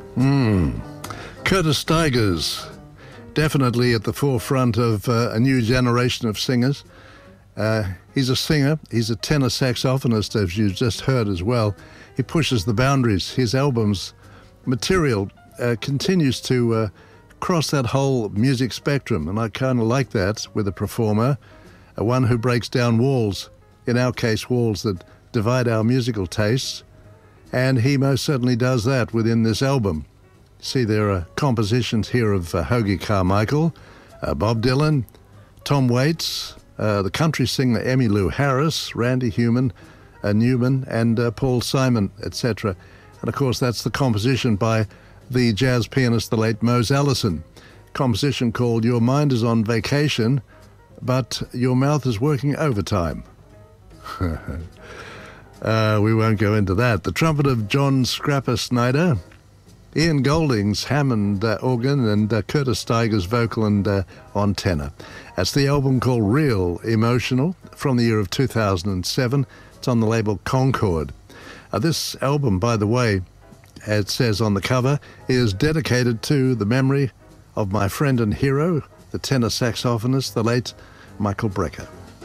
Curtis Stigers, definitely at the forefront of a new generation of singers. He's a singer, he's a tenor saxophonist, as you've just heard as well. He pushes the boundaries. His album's material continues to cross that whole music spectrum, and I kind of like that with a performer, one who breaks down walls, in our case walls that divide our musical tastes, and he most certainly does that within this album. See, there are compositions here of Hoagy Carmichael, Bob Dylan, Tom Waits, the country singer Emmylou Harris, Randy Newman, and Paul Simon, etc. And of course, that's the composition by the jazz pianist, the late Mose Allison. Composition called Your Mind is on Vacation, but Your Mouth is Working Overtime. We won't go into that. The trumpet of John Scrapper Snyder, Ian Golding's Hammond organ, and Curtis Stigers' vocal and on tenor. That's the album called Real Emotional from the year of 2007. It's on the label Concord. This album, by the way, as it says on the cover, is dedicated to the memory of my friend and hero, the tenor saxophonist, the late Michael Brecker.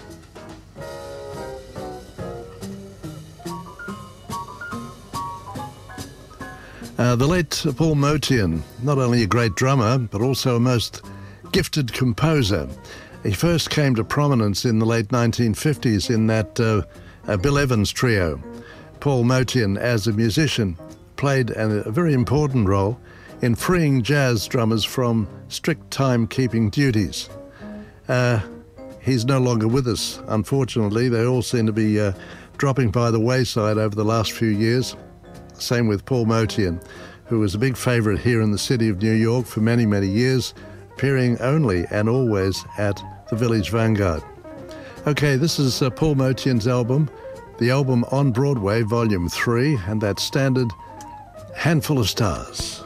The late Paul Motian, not only a great drummer, but also a most gifted composer. He first came to prominence in the late 1950s in that Bill Evans trio. Paul Motian, as a musician, played a very important role in freeing jazz drummers from strict time-keeping duties. He's no longer with us, unfortunately. They all seem to be dropping by the wayside over the last few years. Same with Paul Motian, who was a big favourite here in the city of New York for many, many years, appearing only and always at the Village Vanguard. Okay, this is Paul Motian's album, the album On Broadway, Volume 3, and that standard Handful of Stars.